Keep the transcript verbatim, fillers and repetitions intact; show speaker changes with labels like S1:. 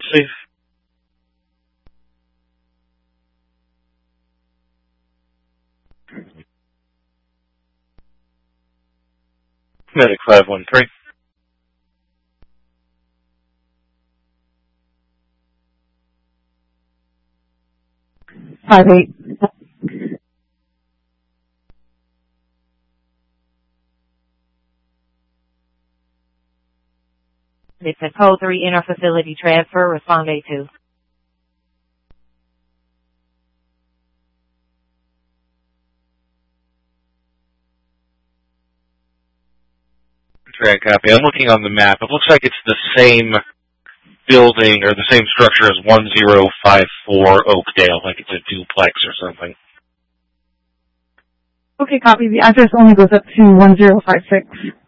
S1: safe. Medic five one three.
S2: Five eight.
S3: It's a code three inter-facility transfer. Respond A two.
S1: Track copy. I'm looking on the map. It looks like it's the same building or the same structure as one zero five four Oakdale, like it's a duplex or something.
S2: Okay, copy. The address only goes up to one zero five six.